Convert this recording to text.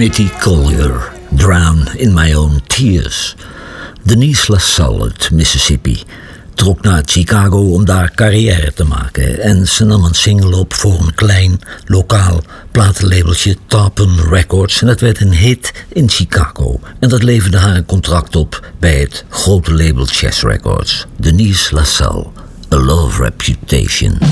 Mitty Collier, Drown in My Own Tears. Denise LaSalle uit Mississippi trok naar Chicago om daar carrière te maken en ze nam een single op voor een klein, lokaal platenlabeltje, Tarpon Records, en dat werd een hit in Chicago. En dat leverde haar een contract op bij het grote label Chess Records. Denise LaSalle, A Love Reputation.